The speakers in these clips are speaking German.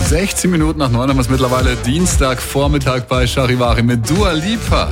16 Minuten nach 9 haben wir es mittlerweile. Dienstagvormittag bei Charivari mit Dua Lipa.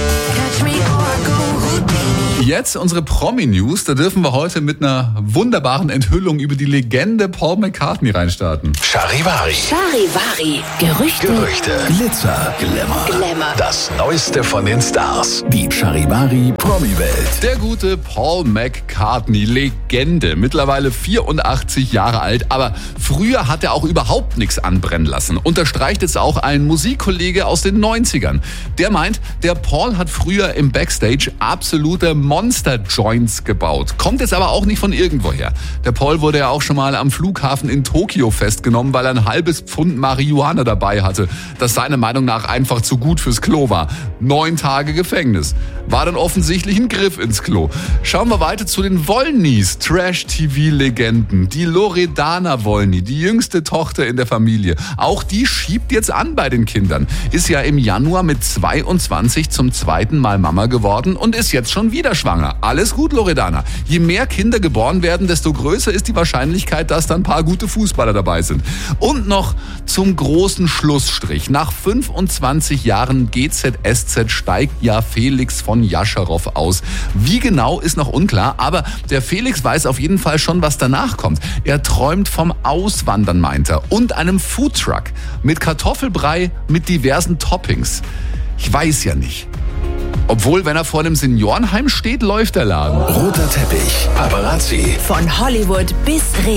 Jetzt unsere Promi-News. Da dürfen wir heute mit einer wunderbaren Enthüllung über die Legende Paul McCartney reinstarten. Charivari. Charivari. Gerüchte. Glitzer. Glamour. Das Neueste von den Stars. Die Charivari Promi-Welt. Der gute Paul McCartney, Legende. Mittlerweile 84 Jahre alt. Aber früher hat er auch überhaupt nichts anbrennen lassen. Unterstreicht jetzt auch ein Musikkollege aus den 90ern. Der meint, der Paul hat früher im Backstage absolute Monster-Joints gebaut. Kommt jetzt aber auch nicht von irgendwoher. Der Paul wurde ja auch schon mal am Flughafen in Tokio festgenommen, weil er ein halbes Pfund Marihuana dabei hatte, das seiner Meinung nach einfach zu gut fürs Klo war. 9 Tage Gefängnis. War dann offensichtlich ein Griff ins Klo. Schauen wir weiter zu den Wollnys, Trash-TV-Legenden. Die Loredana Wollny, die jüngste Tochter in der Familie. Auch die schiebt jetzt an bei den Kindern. Ist ja im Januar mit 22 zum zweiten Mal Mama geworden und ist jetzt schon wieder schwanger. Alles gut, Loredana. Je mehr Kinder geboren werden, desto größer ist die Wahrscheinlichkeit, dass da ein paar gute Fußballer dabei sind. Und noch zum großen Schlussstrich. Nach 25 Jahren GZSZ steigt ja Felix von Jascharow aus. Wie genau ist noch unklar, aber der Felix weiß auf jeden Fall schon, was danach kommt. Er träumt vom Auswandern, meint er, und einem Foodtruck mit Kartoffelbrei mit diversen Toppings. Ich weiß ja nicht. Obwohl, wenn er vor einem Seniorenheim steht, läuft der Laden. Roter Teppich. Paparazzi. Von Hollywood bis